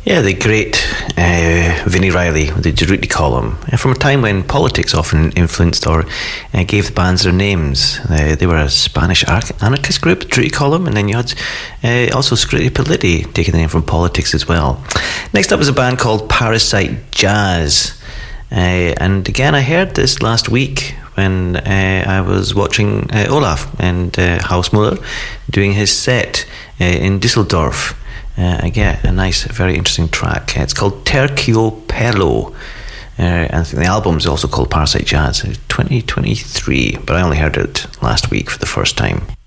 Yeah, the great Vinnie Riley with the Durruti column. From a time when politics often influenced or gave the bands their names. They were a Spanish anarchist group, the Durruti column, and then you had also Scritti Politti taking the name from politics as well. Next up was a band called Parasite Jazz. And again, I heard this last week when I was watching Olaf and Hausmuller doing his set in Düsseldorf. I get a nice, very interesting track. It's called Terciopelo. And I think the album is also called Parasite Jazz. 2023, but I only heard it last week for the first time.